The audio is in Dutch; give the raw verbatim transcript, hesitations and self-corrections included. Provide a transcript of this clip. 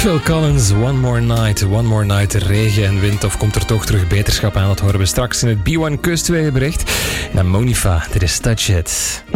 Phil Collins, One More Night, One More Night, regen en wind, of komt er toch terug beterschap aan? Dat horen we straks in het B one Kustwegenbericht. En Monifa, dit is Touch It.